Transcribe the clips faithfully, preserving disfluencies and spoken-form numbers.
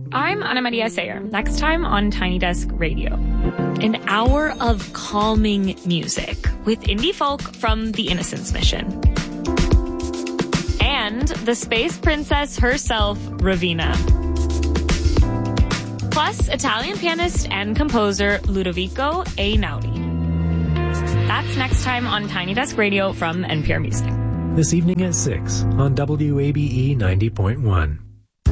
I'm Ana Maria Sayer. Next time on Tiny Desk Radio. An hour of calming music with indie folk from the Innocence Mission. And the space princess herself, Raveena. Plus, Italian pianist and composer Ludovico Einaudi. That's next time on Tiny Desk Radio from N P R Music. This evening at six on W A B E ninety point one.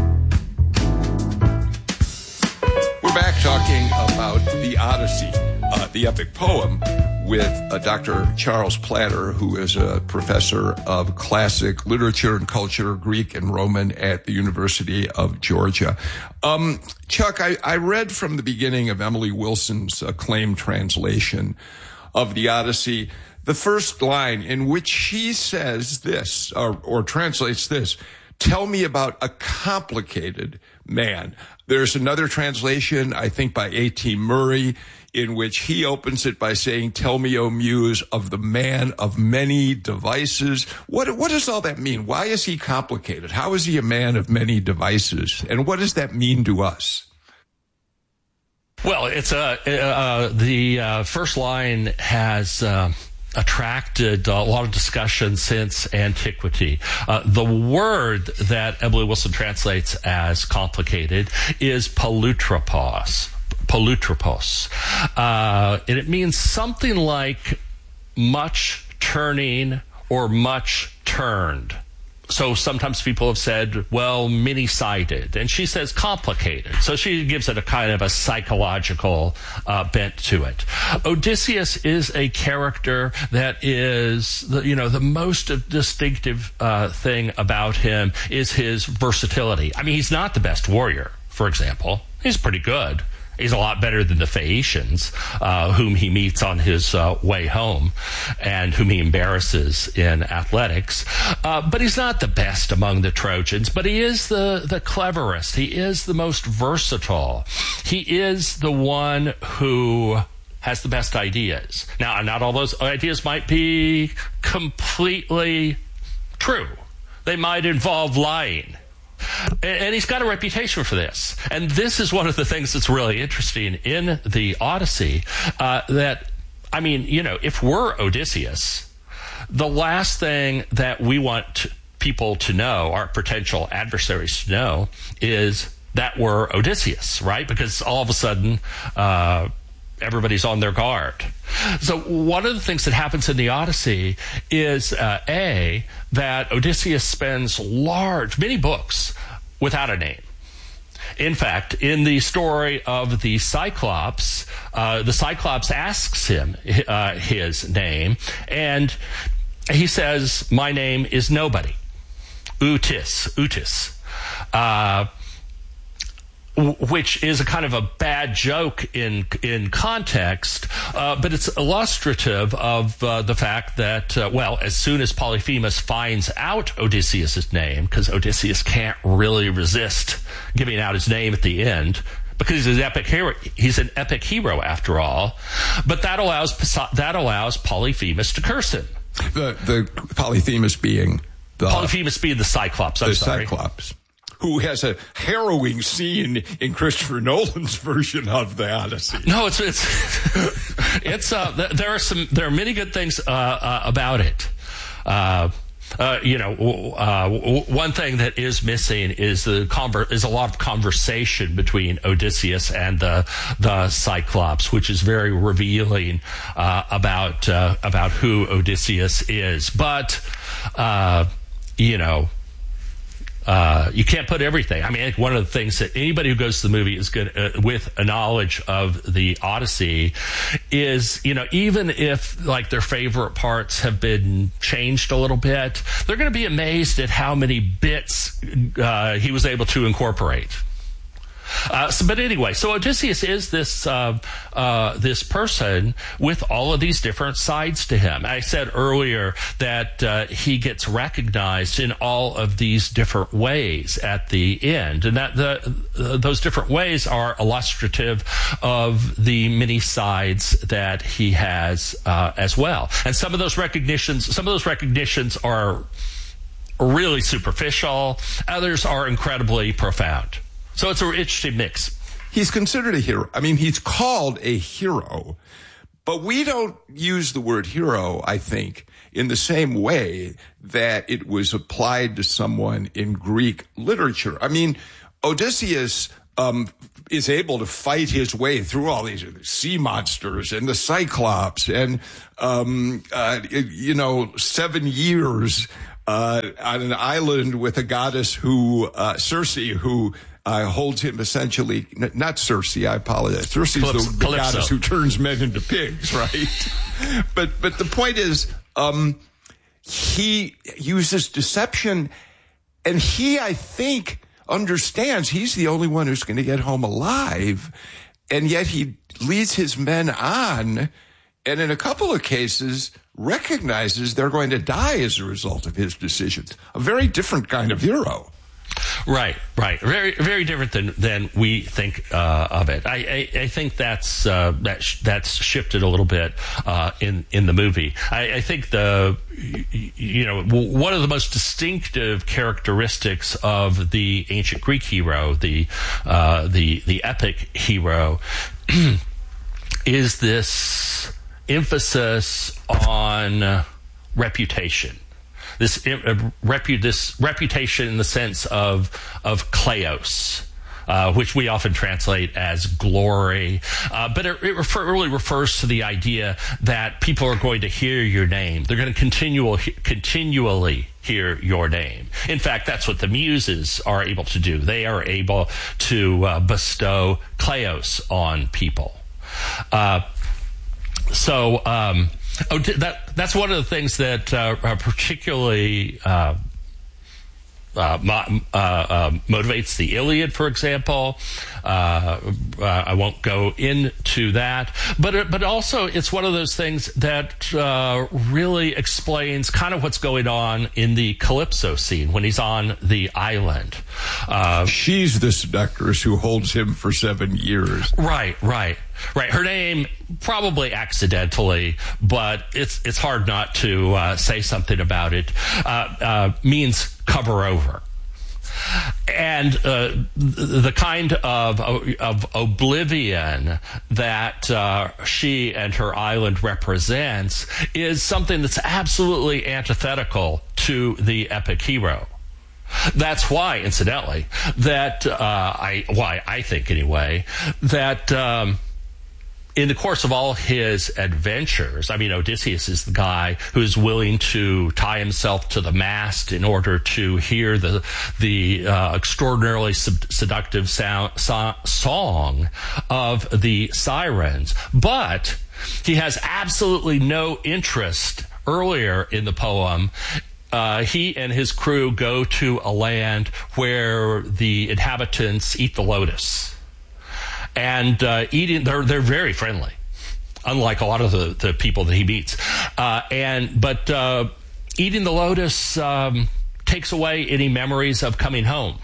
We're back talking about the Odyssey, uh, the epic poem, with uh, Doctor Charles Platter, who is a professor of classic literature and culture, Greek and Roman, at the University of Georgia. Um, Chuck, I, I read from the beginning of Emily Wilson's acclaimed translation of the Odyssey, the first line in which she says this, or, or translates this: tell me about a complicated man. There's another translation, I think by A T Murray, in which he opens it by saying, tell me, O muse, of the man of many devices. What, what does all that mean? Why is he complicated? How is he a man of many devices? And what does that mean to us? Well, it's uh, uh, the uh, first line has uh, attracted a lot of discussion since antiquity. Uh, the word that Emily Wilson translates as complicated is palutropos. Palutropos. Uh, and it means something like much turning or much turned. So sometimes people have said, well, many-sided. And she says complicated. So she gives it a kind of a psychological uh, bent to it. Odysseus is a character that is, the, you know, the most distinctive uh, thing about him is his versatility. I mean, he's not the best warrior, for example. He's pretty good. He's a lot better than the Phaeacians, uh, whom he meets on his uh, way home and whom he embarrasses in athletics. Uh, but he's not the best among the Trojans, but he is the, the cleverest. He is the most versatile. He is the one who has the best ideas. Now, not all those ideas might be completely true. They might involve lying. And he's got a reputation for this. And this is one of the things that's really interesting in the Odyssey, uh, that, I mean, you know, if we're Odysseus, the last thing that we want people to know, our potential adversaries to know, is that we're Odysseus, right? Because all of a sudden, uh, everybody's on their guard. So one of the things that happens in the Odyssey is, uh, A, that Odysseus spends large, many books without a name. In fact, in the story of the Cyclops, uh, the Cyclops asks him uh, his name, and he says, my name is nobody. Utis, Utis. Uh, which is a kind of a bad joke in in context, uh, but it's illustrative of uh, the fact that, uh, well, as soon as Polyphemus finds out Odysseus' name, because Odysseus can't really resist giving out his name at the end, because he's an epic hero. He's an epic hero after all. But that allows that allows Polyphemus to curse him. The the Polyphemus being the Polyphemus being the Cyclops. I'm the sorry. Cyclops, who has a harrowing scene in Christopher Nolan's version of the Odyssey. No, it's it's it's uh, there are some there are many good things uh, uh, about it. Uh, uh, you know, uh, one thing that is missing is the conver- is a lot of conversation between Odysseus and the the Cyclops, which is very revealing uh, about uh, about who Odysseus is. But uh, you know. Uh, you can't put everything. I mean, one of the things that anybody who goes to the movie is good uh, with a knowledge of the Odyssey is, you know, even if like their favorite parts have been changed a little bit, they're going to be amazed at how many bits uh, he was able to incorporate. Uh, so, but anyway, so Odysseus is this uh, uh, this person with all of these different sides to him. I said earlier that uh, he gets recognized in all of these different ways at the end, and that the uh, those different ways are illustrative of the many sides that he has uh, as well. And some of those recognitions, some of those recognitions are really superficial. Others are incredibly profound. So it's an interesting mix. He's considered a hero. I mean, he's called a hero, but we don't use the word hero, I think, in the same way that it was applied to someone in Greek literature. I mean, Odysseus um, is able to fight his way through all these sea monsters and the Cyclops and, um, uh, you know, seven years uh, on an island with a goddess who, uh, Circe, who uh, holds him essentially, n- not Circe, I apologize. Circe is the, the goddess who turns men into pigs, right? but but the point is, um, he uses deception, and he, I think, understands he's the only one who's going to get home alive, and yet he leads his men on, and in a couple of cases recognizes they're going to die as a result of his decisions. A very different kind of hero. Right, right. Very, very different than than we think uh, of it. I, I, I think that's uh, that sh- that's shifted a little bit uh, in in the movie. I, I think the you know one of the most distinctive characteristics of the ancient Greek hero, the uh, the the epic hero, is this emphasis on reputation. This, uh, repu- this reputation in the sense of of kleos, uh, which we often translate as glory, uh, but it, it refer- really refers to the idea that people are going to hear your name. They're going to continual, continually hear your name. In fact, that's what the muses are able to do. They are able to uh, bestow kleos on people. Uh, so. Um, Oh, that that's one of the things that uh, particularly uh, uh, mo- uh, uh, motivates the Iliad, for example. Uh, uh, I won't go into that, but it, but also it's one of those things that uh, really explains kind of what's going on in the Calypso scene when he's on the island. Uh, She's the seductress who holds him for seven years. Right, right. Right, her name probably accidentally, but it's it's hard not to uh, say something about it. Uh, uh, means cover over, and uh, the kind of of oblivion that uh, she and her island represents is something that's absolutely antithetical to the epic hero. That's why, incidentally, that uh, I why I think anyway that. Um, In the course of all his adventures, I mean, Odysseus is the guy who's willing to tie himself to the mast in order to hear the the uh, extraordinarily sub- seductive sound, so- song of the sirens. But he has absolutely no interest earlier in the poem. Uh, he and his crew go to a land where the inhabitants eat the lotus. And uh, eating, they're they're very friendly, unlike a lot of the, the people that he meets. Uh, and but uh, eating the lotus um, takes away any memories of coming home.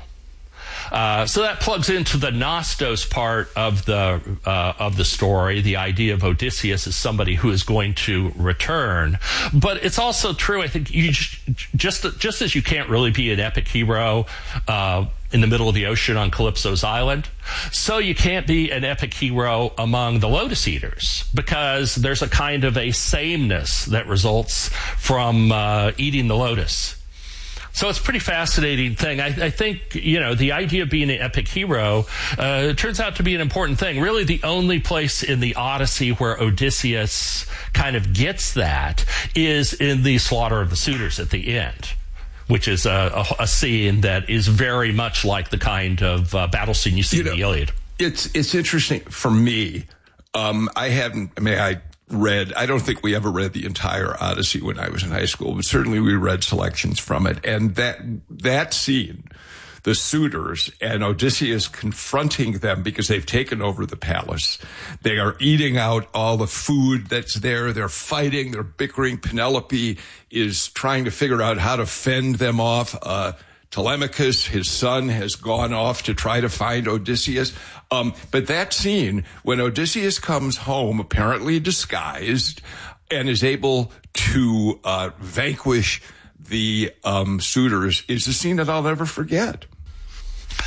Uh, so that plugs into the Nostos part of the uh, of the story, the idea of Odysseus as somebody who is going to return. But it's also true, I think, you just just as you can't really be an epic hero uh, in the middle of the ocean on Calypso's island, so you can't be an epic hero among the Lotus Eaters, because there's a kind of a sameness that results from uh, eating the lotus. So it's a pretty fascinating thing. I, I think, you know, the idea of being an epic hero uh, turns out to be an important thing. Really, the only place in the Odyssey where Odysseus kind of gets that is in the slaughter of the suitors at the end, which is a, a, a scene that is very much like the kind of uh, battle scene you see you in know, the Iliad. It's it's interesting for me. Um, I haven't. I mean, I. read, I don't think we ever read the entire Odyssey when I was in high school, but certainly we read selections from it. And that, that scene, the suitors and Odysseus confronting them because they've taken over the palace. They are eating out all the food that's there. They're fighting. They're bickering. Penelope is trying to figure out how to fend them off. Uh, Telemachus, his son, has gone off to try to find Odysseus. Um, but that scene, when Odysseus comes home, apparently disguised, and is able to uh, vanquish the um, suitors, is a scene that I'll never forget.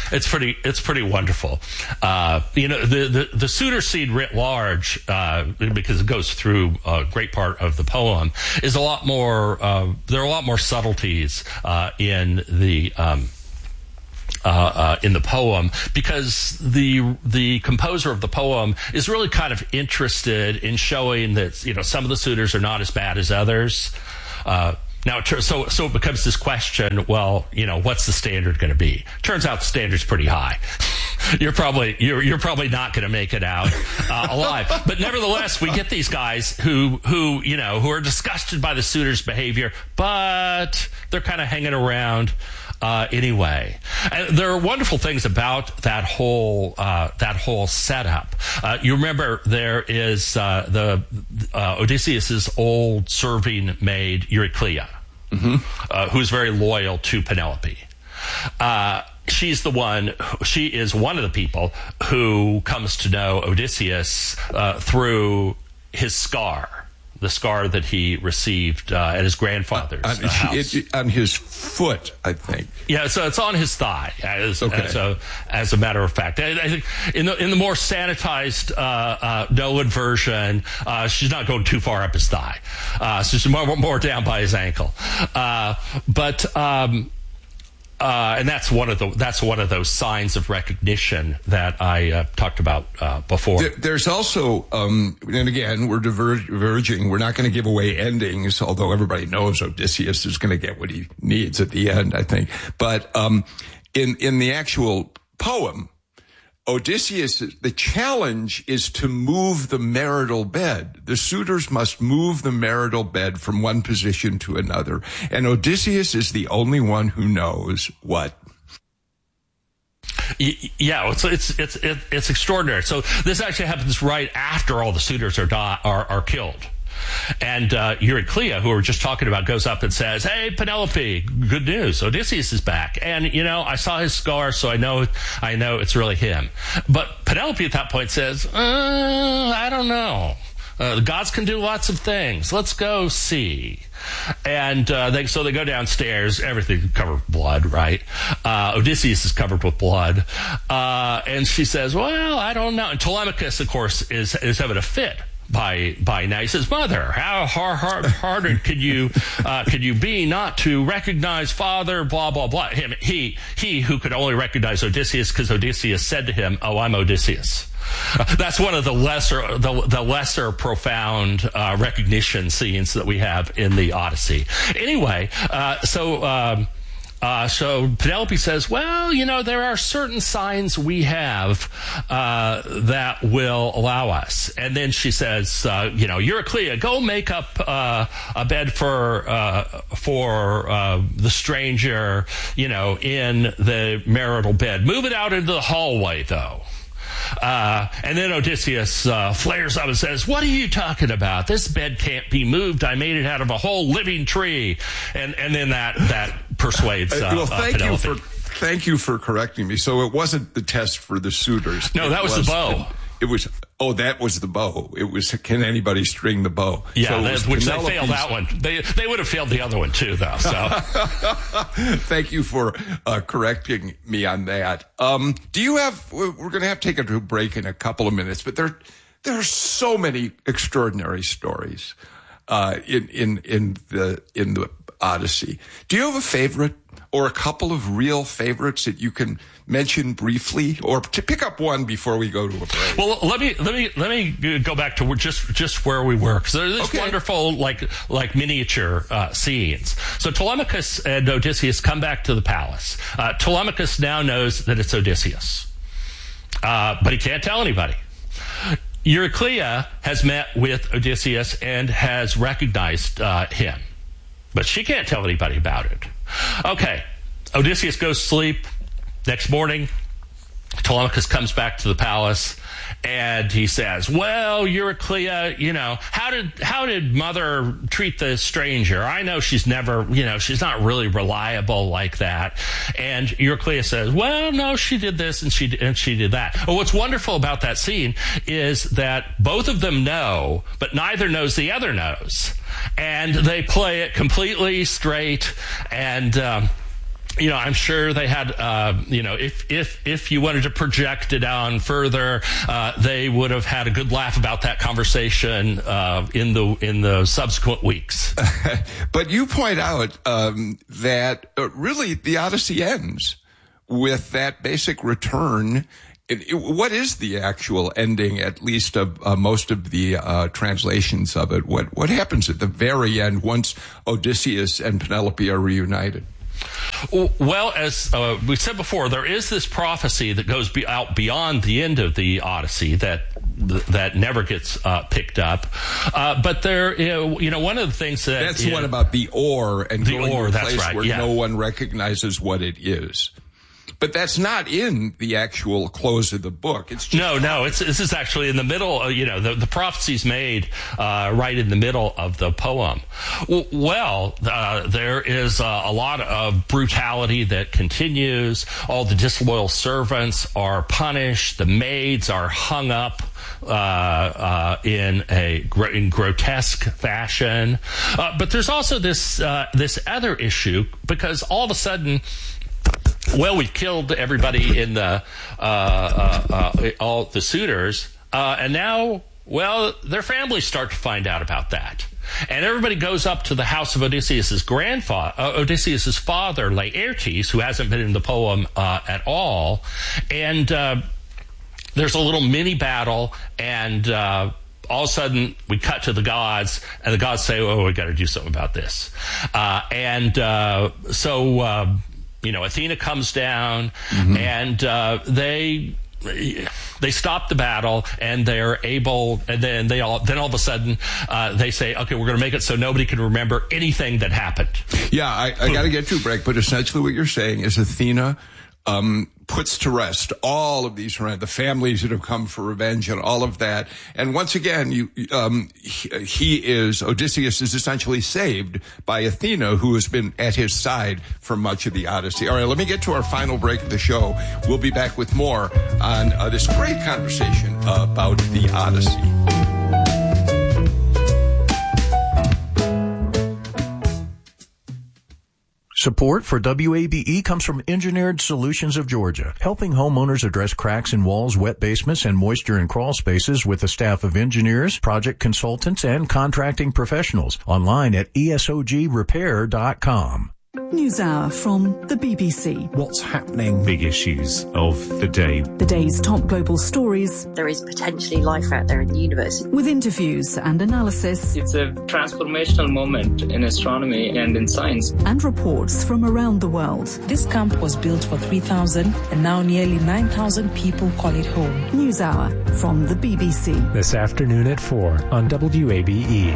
It's pretty. It's pretty wonderful. Uh, you know, the, the the suitor scene writ large, uh, because it goes through a great part of the poem, is a lot more. Uh, there are a lot more subtleties uh, in the. Um, Uh, uh, in the poem, because the the composer of the poem is really kind of interested in showing that, you know, some of the suitors are not as bad as others. Uh, now, so so it becomes this question: well, you know, what's the standard going to be? Turns out the standard's pretty high. You're probably you're you're probably not going to make it out uh, alive. But nevertheless, we get these guys who who you know who are disgusted by the suitor's behavior, but they're kind of hanging around. Uh, anyway, and there are wonderful things about that whole uh, that whole setup. Uh, you remember there is uh, the uh, Odysseus's old serving maid Euryclea, mm-hmm. uh, who's very loyal to Penelope. Uh, she's the one. She is one of the people who comes to know Odysseus uh, through his scar. The scar that he received uh, at his grandfather's uh, uh, house. It, on his foot, I think. Yeah, so it's on his thigh, as, okay. as, a, as a matter of fact. I, I think in the in the more sanitized uh, uh, Nolan version, uh, she's not going too far up his thigh. Uh, so she's more, more down by his ankle. Uh, but... Um, Uh, and that's one of the that's one of those signs of recognition that I uh, talked about uh, before. There, there's also, um, and again, we're diverging. We're not going to give away endings, although everybody knows Odysseus is going to get what he needs at the end, I think. But um, in in the actual poem, Odysseus, the challenge is to move the marital bed. The suitors must move the marital bed from one position to another. And Odysseus is the only one who knows what. Yeah, it's it's it's it's extraordinary. So this actually happens right after all the suitors are die, are, are killed. And uh, Euryclea, who we were just talking about, goes up and says, "Hey, Penelope, good news. Odysseus is back. And, you know, I saw his scar, so I know I know it's really him." But Penelope at that point says, uh, I don't know. Uh, the gods can do lots of things. Let's go see. And uh, they, so they go downstairs. Everything's covered with blood, right? Uh, Odysseus is covered with blood. Uh, and she says, well, I don't know. And Telemachus, of course, is, is having a fit. By by now, he says, "Mother, how hard, hard hearted could you uh, could you be not to recognize father?" Blah blah blah. Him he he who could only recognize Odysseus because Odysseus said to him, "Oh, I'm Odysseus." Uh, that's one of the lesser the the lesser profound uh, recognition scenes that we have in the Odyssey. Anyway, uh, so. Um, Uh, so Penelope says, well, you know, there are certain signs we have uh, that will allow us. And then she says, uh, you know, Euryclea, go make up uh, a bed for uh, for uh, the stranger, you know, in the marital bed. Move it out into the hallway, though. Uh, and then Odysseus uh, flares up and says, what are you talking about? This bed can't be moved. I made it out of a whole living tree. And and then that that persuades uh, well, thank uh, you for thank you for correcting me. So it wasn't the test for the suitors. No, that was, was the bow. It was, oh, that was the bow. It was, can anybody string the bow? Yeah, so that, which they failed that one. They they would have failed the other one too, though. So, thank you for uh, correcting me on that. Um, do you have? We're going to have to take a break in a couple of minutes, but there there are so many extraordinary stories uh, in in in the in the Odyssey. Do you have a favorite or a couple of real favorites that you can mention briefly, or to pick up one before we go to a break? Well, let me let me let me go back to just just where we were, because there's these okay. wonderful like like miniature uh, scenes. So Telemachus and Odysseus come back to the palace. Uh, Telemachus now knows that it's Odysseus, uh, but he can't tell anybody. Euryclea has met with Odysseus and has recognized uh, him, but she can't tell anybody about it. Okay, Odysseus goes to sleep. Next morning, Telemachus comes back to the palace, and he says, well, Euryclea, you know, how did how did mother treat the stranger? I know she's never, you know, she's not really reliable like that. And Euryclea says, well, no, she did this and she and she did that. Well, what's wonderful about that scene is that both of them know, but neither knows the other knows. And they play it completely straight, and um you know, I'm sure they had, uh, you know, if if if you wanted to project it on further, uh, they would have had a good laugh about that conversation uh, in the in the subsequent weeks. But you point out um, that uh, really the Odyssey ends with that basic return. It, it, what is the actual ending, at least of uh, most of the uh, translations of it? What what happens at the very end once Odysseus and Penelope are reunited? Well, as uh, we said before, there is this prophecy that goes be out beyond the end of the Odyssey that that never gets uh, picked up. Uh, but there, you know, one of the things that that's the one about the ore and the going ore, to a that's place right, where yeah. no one recognizes what it is. But that's not in the actual close of the book. It's just no, no. It's this is actually in the middle. Uh, you know, the the prophecy's made uh, right in the middle of the poem. Well, uh, there is uh, a lot of brutality that continues. All the disloyal servants are punished. The maids are hung up uh, uh, in a in grotesque fashion. Uh, but there's also this uh, this other issue, because all of a sudden, well, we've killed everybody in the, uh, uh, uh, all the suitors, uh, and now, well, their families start to find out about that. And everybody goes up to the house of Odysseus's grandfather, uh, Odysseus's father, Laertes, who hasn't been in the poem, uh, at all. And, uh, there's a little mini battle, and, uh, all of a sudden, we cut to the gods, and the gods say, oh, we got to do something about this. Uh, and, uh, so, uh, You know, Athena comes down, mm-hmm. and uh, they they stop the battle, and they're able, and then they all then all of a sudden uh, they say, okay, we're going to make it so nobody can remember anything that happened. Yeah, I, I got to get to a break, but essentially what you're saying is Athena um, puts to rest all of these, the families that have come for revenge and all of that. And once again, you, um, he, he is, Odysseus is essentially saved by Athena, who has been at his side for much of the Odyssey. All right, let me get to our final break of the show. We'll be back with more on uh, this great conversation uh, about the Odyssey. Support for W A B E comes from Engineered Solutions of Georgia, helping homeowners address cracks in walls, wet basements, and moisture in crawl spaces with a staff of engineers, project consultants, and contracting professionals. Online at E S O G repair dot com. NewsHour from the B B C. What's happening? Big issues of the day. The day's top global stories. There is potentially life out there in the universe. With interviews and analysis. It's a transformational moment in astronomy and in science. And reports from around the world. This camp was built for three thousand, and now nearly nine thousand people call it home. NewsHour from the B B C. This afternoon at four on W A B E.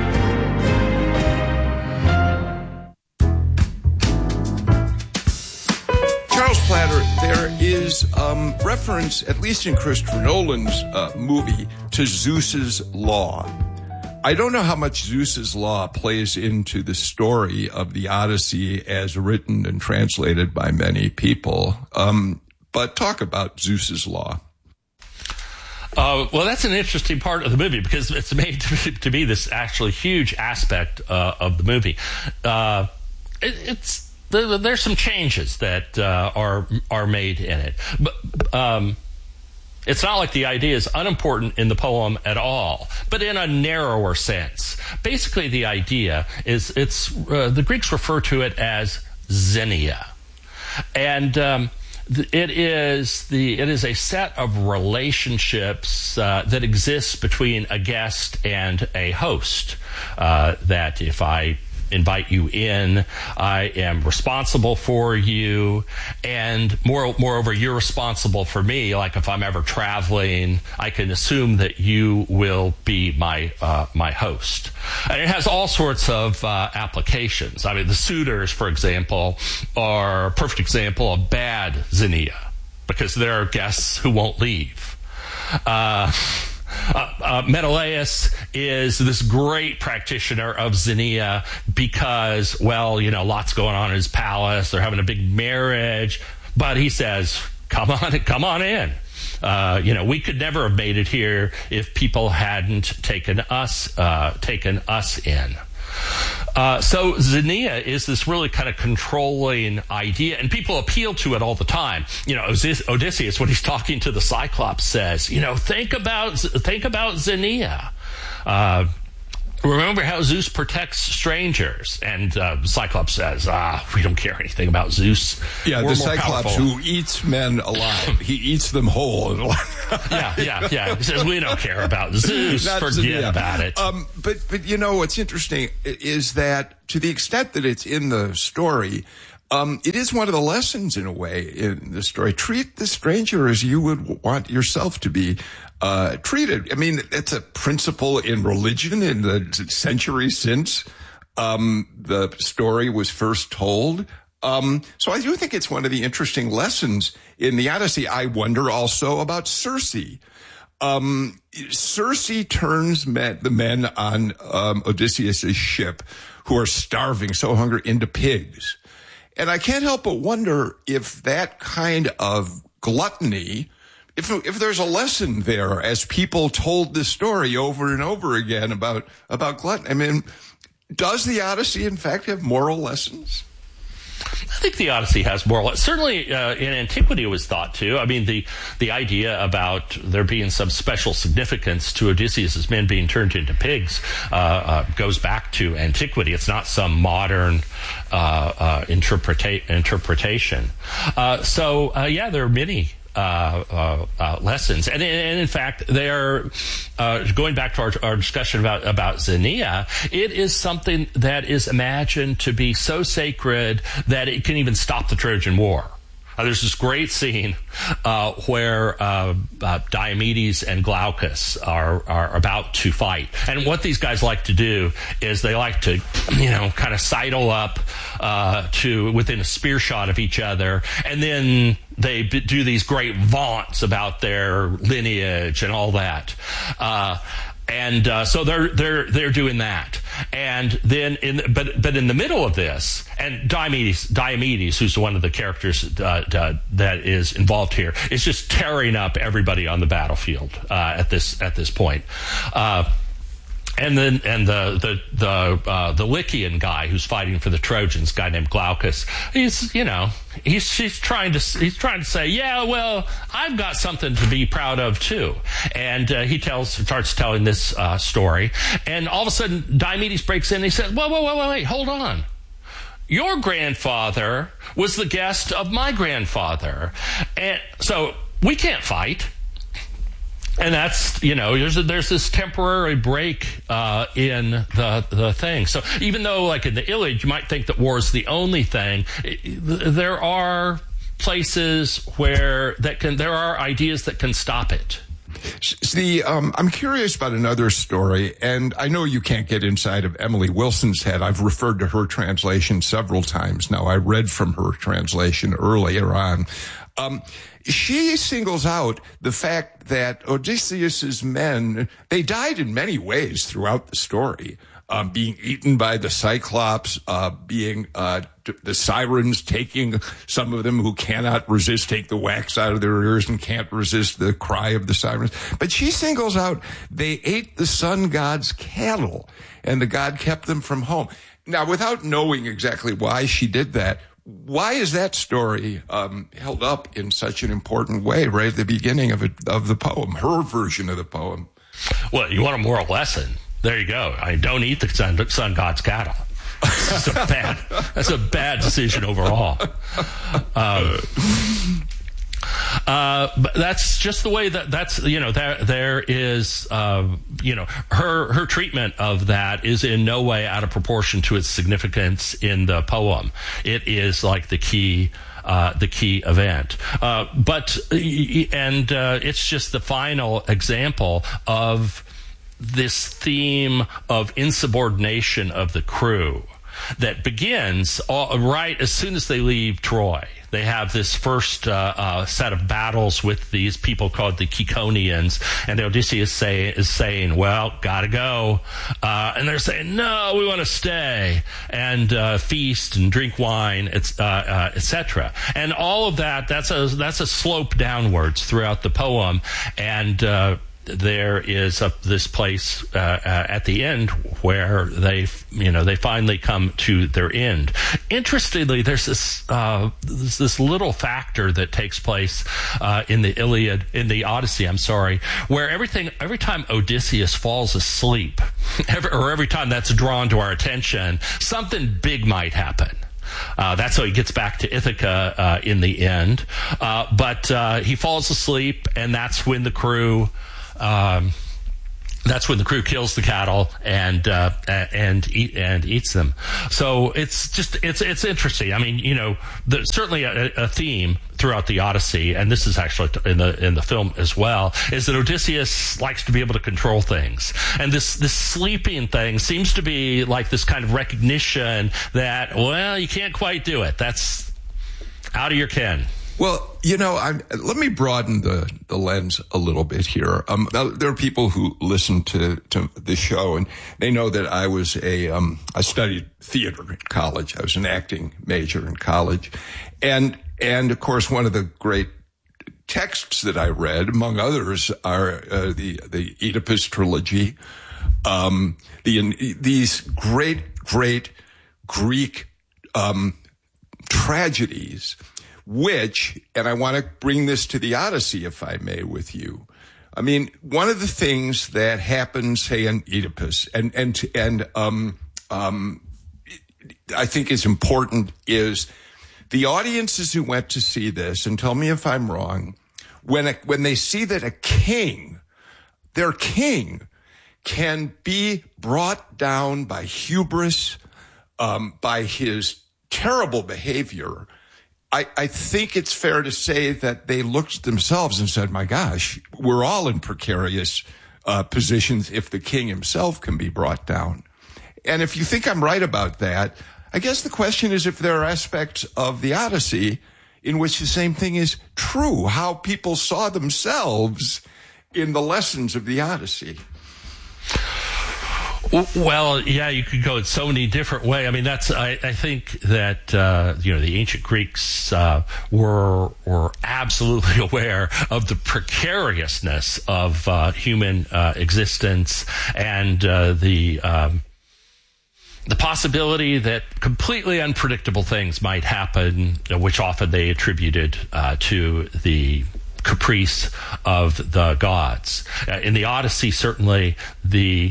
Charles Platter, there is um, reference, at least in Christopher Nolan's uh, movie, to Zeus's Law. I don't know how much Zeus's Law plays into the story of the Odyssey as written and translated by many people, um, but talk about Zeus's Law. Uh, well, that's an interesting part of the movie, because it's made to, to be this actually huge aspect uh, of the movie. Uh, it, it's There, there's some changes that uh, are are made in it, but um, it's not like the idea is unimportant in the poem at all, but in a narrower sense. Basically, the idea is it's uh, the Greeks refer to it as xenia, and um, it is the it is a set of relationships uh, that exists between a guest and a host. Uh, that if I invite you in, I am responsible for you, and more, moreover, you're responsible for me. Like if I'm ever traveling, I can assume that you will be my uh, my host. And it has all sorts of uh, applications. I mean, the suitors, for example, are a perfect example of bad xenia, because there are guests who won't leave. Uh, Uh, uh, Menelaus is this great practitioner of xenia because, well, you know, lots going on in his palace. They're having a big marriage, but he says, come on, come on in. Uh, you know, we could never have made it here if people hadn't taken us, uh, taken us in. Uh, so Xenia is this really kind of controlling idea, and people appeal to it all the time. You know, Odysseus, when he's talking to the Cyclops, says, you know, think about think about Xenia. Uh, Remember how Zeus protects strangers? And uh, Cyclops says, ah, we don't care anything about Zeus. Yeah, We're the Cyclops powerful. who eats men alive. He eats them whole. yeah, yeah, yeah. He says, we don't care about Zeus. Not Forget Xenia. about it. Um, but, but, you know, what's interesting is that to the extent that it's in the story, Um, it is one of the lessons, in a way, in the story. Treat the stranger as you would want yourself to be uh, treated. I mean, it's a principle in religion in the centuries since um, the story was first told. Um, so I do think it's one of the interesting lessons in the Odyssey. I wonder also about Circe. Um, Circe turns men, the men on um, Odysseus' ship who are starving, so hungry, into pigs. And I can't help but wonder if that kind of gluttony, if if there's a lesson there as people told this story over and over again about, about gluttony. I mean, does the Odyssey, in fact, have moral lessons? I think the Odyssey has moral. Certainly, uh, in antiquity, it was thought to. I mean, the the idea about there being some special significance to Odysseus' men being turned into pigs uh, uh, goes back to antiquity. It's not some modern uh, uh, interpreta- interpretation. Uh, so, uh, yeah, there are many Uh, uh, uh, lessons, and, and in fact, they are uh, going back to our, our discussion about about Xenia. It is something that is imagined to be so sacred that it can even stop the Trojan War. Uh, there's this great scene uh, where uh, uh, Diomedes and Glaucus are are about to fight, and what these guys like to do is they like to, you know, kind of sidle up uh, to within a spear shot of each other, and then they b- do these great vaunts about their lineage and all that. Uh, And uh, so they're they're they're doing that, and then in but but in the middle of this, and Diomedes Diomedes, who's one of the characters uh, uh, that is involved here, is just tearing up everybody on the battlefield uh, at this at this point. Uh, And then, and the the the uh, the Lycian guy who's fighting for the Trojans, guy named Glaucus, he's you know he's he's trying to he's trying to say, yeah, well, I've got something to be proud of too, and uh, he tells starts telling this uh, story, and all of a sudden Diomedes breaks in and he says, whoa, whoa, whoa, whoa, wait, hold on. Your grandfather was the guest of my grandfather, and so we can't fight. And that's, you know, there's a, there's this temporary break uh, in the the thing. So even though, like in the Iliad, you might think that war is the only thing, it, there are places where that can there are ideas that can stop it. See, um, I'm curious about another story, and I know you can't get inside of Emily Wilson's head. I've referred to her translation several times now. I read from her translation earlier on. Um, she singles out the fact that Odysseus's men, they died in many ways throughout the story. Um, being eaten by the Cyclops, uh, being, uh, the sirens taking some of them who cannot resist, take the wax out of their ears and can't resist the cry of the sirens. But she singles out, they ate the sun god's cattle and the god kept them from home. Now, without knowing exactly why she did that, why is that story um, held up in such an important way right at the beginning of it, of the poem, her version of the poem? Well, you want a moral lesson? There you go. I don't eat the sun, sun god's cattle. That's a bad. That's a bad decision overall. Um, uh, but that's just the way that that's you know there there is uh, you know her her treatment of that is in no way out of proportion to its significance in the poem. It is like the key. Uh, the key event. Uh, but, and uh, it's just the final example of this theme of insubordination of the crew that begins all, right as soon as they leave Troy. They have this first uh, uh, set of battles with these people called the Caeconians, and Odysseus say, is saying, well, gotta go. Uh, and they're saying, no, we want to stay and uh, feast and drink wine, uh, uh, et cetera. And all of that, that's a, that's a slope downwards throughout the poem. And uh, there is a, this place uh, uh, at the end where they, you know, they finally come to their end. Interestingly, there's this uh, this, this little factor that takes place uh, in the Iliad, in the Odyssey. I'm sorry, where everything, every time Odysseus falls asleep, every, or every time that's drawn to our attention, something big might happen. Uh, that's how he gets back to Ithaca uh, in the end. Uh, but uh, he falls asleep, and that's when the crew, um, that's when the crew kills the cattle and uh, and eat, and eats them. So it's just it's it's interesting. I mean, you know, there's certainly a, a theme throughout the Odyssey, and this is actually in the in the film as well, is that Odysseus likes to be able to control things, and this this sleeping thing seems to be like this kind of recognition that, well, you can't quite do it. That's out of your ken. Well, you know, I'm, let me broaden the, the lens a little bit here. Um, there are people who listen to, to the show, and they know that I was a, um, I studied theater in college. I was an acting major in college. And, and of course, one of the great texts that I read, among others, are, uh, the, the Oedipus trilogy, um, the, these great, great Greek, um, tragedies, which, and I want to bring this to the Odyssey, if I may, with you. I mean, one of the things that happens, say, in Oedipus, and and and um um, I think is important, is the audiences who went to see this, and tell me if I'm wrong, when a, when they see that a king, their king, can be brought down by hubris, um, by his terrible behavior, I, I think it's fair to say that they looked at themselves and said, my gosh, we're all in precarious uh, positions if the king himself can be brought down. And if you think I'm right about that, I guess the question is if there are aspects of the Odyssey in which the same thing is true, how people saw themselves in the lessons of the Odyssey. Well, yeah, you could go in so many different ways. I mean, that's, I, I think that, uh, you know, the ancient Greeks, uh, were, were absolutely aware of the precariousness of, uh, human, uh, existence and, uh, the, um, the possibility that completely unpredictable things might happen, which often they attributed, uh, to the caprice of the gods. Uh, in the Odyssey, certainly the,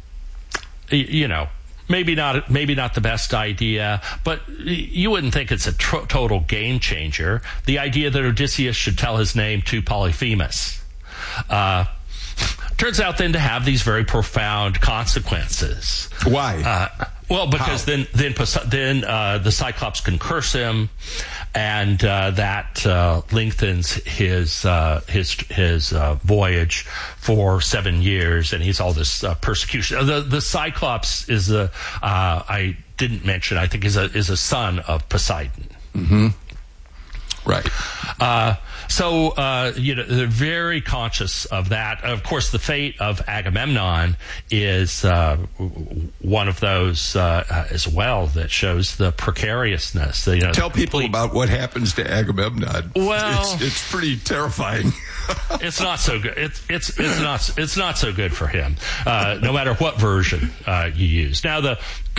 you know, maybe not, maybe not the best idea, but you wouldn't think it's a tr- total game changer. The idea that Odysseus should tell his name to Polyphemus, uh, turns out then to have these very profound consequences. Why? Uh, well, because How? then, then, then, uh, the Cyclops can curse him, and, uh, that, uh, lengthens his, uh, his, his, uh, voyage for seven years, and he's all this, uh, persecution. The, the Cyclops is a, uh, I didn't mention, I think is a, is a son of Poseidon. Mm-hmm. Right. Uh, so, uh, you know, they're very conscious of that. Of course, the fate of Agamemnon is, uh, one of those, uh, as well that shows the precariousness. You know, Tell people complete... about what happens to Agamemnon. Well, it's, it's pretty terrifying. It's not so good. It's, it's, it's not, it's not so good for him, uh, no matter what version, uh, you use. Now, the,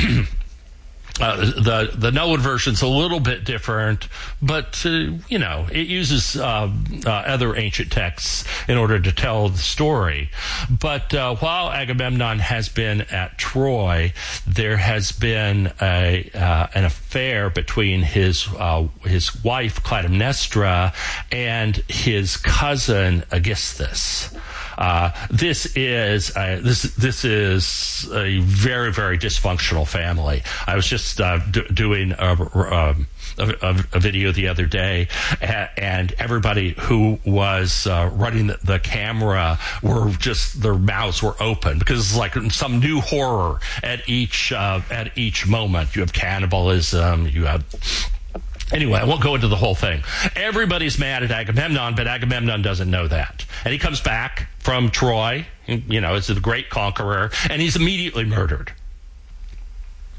Uh, the the Nolan version's a little bit different, but uh, you know, it uses uh, uh, other ancient texts in order to tell the story. But uh, while Agamemnon has been at Troy, there has been a uh, an affair between his uh, his wife Clytemnestra and his cousin Aegisthus. Uh, this is uh, this this is a very very dysfunctional family. I was just uh, do, doing a, um, a, a video the other day, and everybody who was uh, running the, the camera were just their mouths were open because it's like some new horror at each uh, at each moment. You have cannibalism. You have. Anyway, I won't go into the whole thing. Everybody's mad at Agamemnon, but Agamemnon doesn't know that. And he comes back from Troy, you know, as the great conqueror, and he's immediately murdered.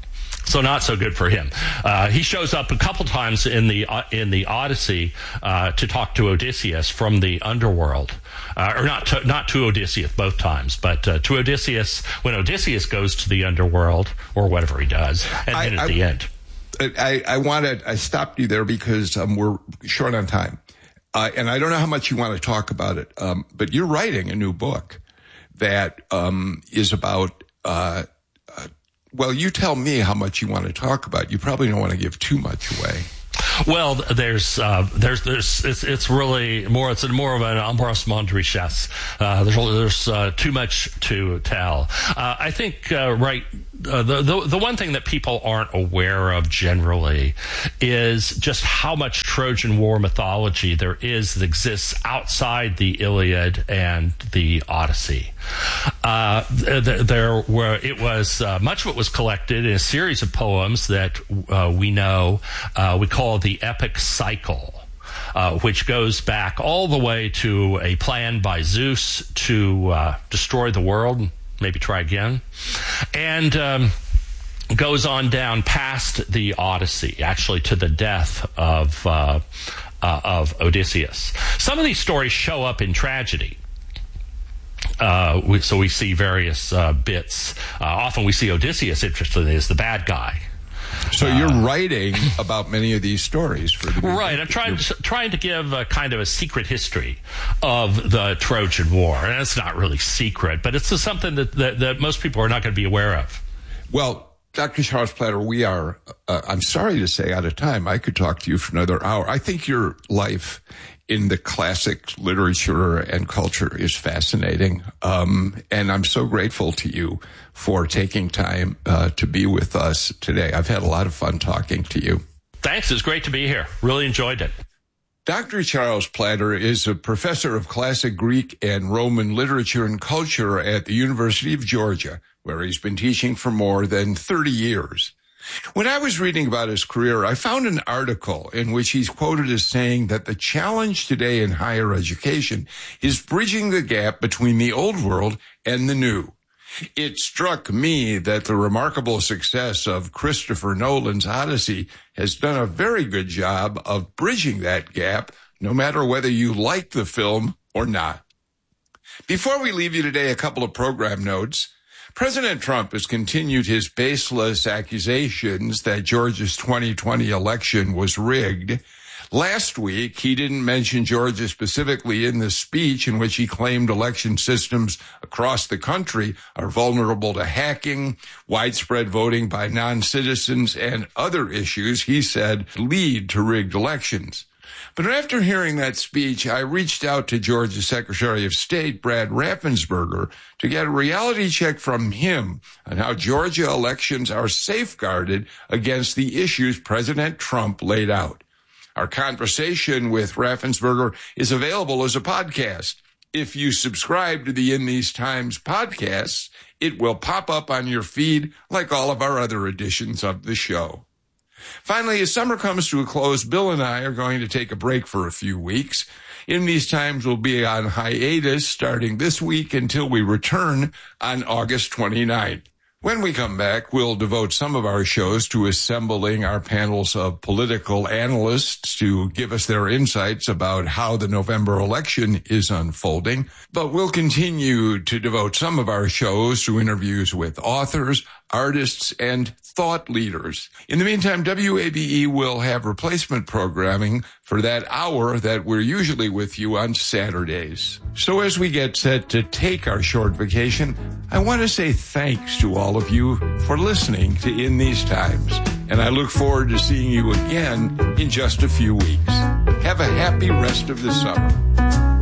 So not so good for him. Uh, he shows up a couple times in the uh, in the Odyssey uh, to talk to Odysseus from the underworld, uh, or not to, not to Odysseus both times, but uh, to Odysseus when Odysseus goes to the underworld or whatever he does, and I, then at I, the end. I, I wanted I stopped you there because um, we're short on time, uh, and I don't know how much you want to talk about it, um, but you're writing a new book that um, is about. Uh, Well, you tell me how much you want to talk about. You probably don't want to give too much away. Well, there's, uh, there's, there's, it's, it's really more, it's more of an embarrassment de richesse. Uh, there's, there's, uh, too much to tell. Uh, I think, uh, right, uh, the, the, the one thing that people aren't aware of generally is just how much Trojan War mythology there is that exists outside the Iliad and the Odyssey. Uh, there, there were, it was, uh, much of it was collected in a series of poems that, uh, we know, uh, we call the epic cycle, uh, which goes back all the way to a plan by Zeus to, uh, destroy the world, maybe try again, and, um, goes on down past the Odyssey, actually to the death of, uh, uh, of Odysseus. Some of these stories show up in tragedy. Uh, we, so we see various uh, bits. Uh, often we see Odysseus, interestingly, as the bad guy. So you're uh, writing about many of these stories for the right. I'm trying to, trying to give a kind of a secret history of the Trojan War, and it's not really secret, but it's just something that, that that most people are not going to be aware of. Well, Doctor Charles Platter, we are. Uh, I'm sorry to say, out of time. I could talk to you for another hour. I think your life in the classic literature and culture is fascinating. Um, and I'm so grateful to you for taking time uh, to be with us today. I've had a lot of fun talking to you. Thanks. It's great to be here. Really enjoyed it. Doctor Charles Platter is a professor of classic Greek and Roman literature and culture at the University of Georgia, where he's been teaching for more than thirty years. When I was reading about his career, I found an article in which he's quoted as saying that the challenge today in higher education is bridging the gap between the old world and the new. It struck me that the remarkable success of Christopher Nolan's Odyssey has done a very good job of bridging that gap, no matter whether you like the film or not. Before we leave you today, a couple of program notes. President Trump has continued his baseless accusations that Georgia's twenty twenty election was rigged. Last week, he didn't mention Georgia specifically in the speech in which he claimed election systems across the country are vulnerable to hacking, widespread voting by non-citizens, and other issues he said lead to rigged elections. But after hearing that speech, I reached out to Georgia's Secretary of State, Brad Raffensperger, to get a reality check from him on how Georgia elections are safeguarded against the issues President Trump laid out. Our conversation with Raffensperger is available as a podcast. If you subscribe to the In These Times podcasts, it will pop up on your feed like all of our other editions of the show. Finally, as summer comes to a close, Bill and I are going to take a break for a few weeks. In These Times, we'll be on hiatus starting this week until we return on August twenty-ninth. When we come back, we'll devote some of our shows to assembling our panels of political analysts to give us their insights about how the November election is unfolding. But we'll continue to devote some of our shows to interviews with authors, artists, and thought leaders. In the meantime, W A B E will have replacement programming for that hour that we're usually with you on Saturdays. So as we get set to take our short vacation, I want to say thanks to all of you for listening to In These Times. And I look forward to seeing you again in just a few weeks. Have a happy rest of the summer.